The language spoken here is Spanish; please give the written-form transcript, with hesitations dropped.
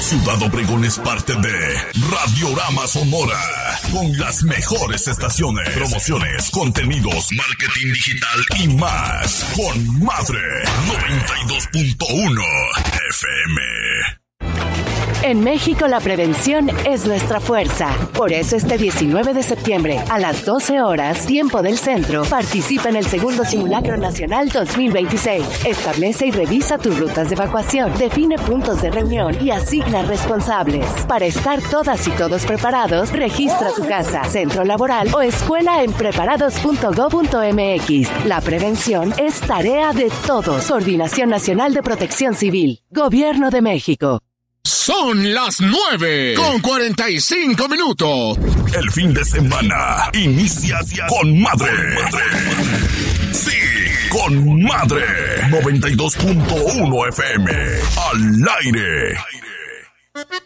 Ciudad Obregón es parte de Radiorama Sonora, con las mejores estaciones, promociones, contenidos, marketing digital y más. Con Madre 92.1 FM. En México la prevención es nuestra fuerza. Por eso este 19 de septiembre, a las 12 horas, tiempo del centro, participa en el segundo Simulacro Nacional 2026. Establece y revisa tus rutas de evacuación, define puntos de reunión y asigna responsables. Para estar todas y todos preparados, registra tu casa, centro laboral o escuela en preparados.gov.mx. La prevención es tarea de todos. Coordinación Nacional de Protección Civil. Gobierno de México. Son las 9:45. El fin de semana inicia con Madre. Sí, con Madre 92.1 FM. Al aire.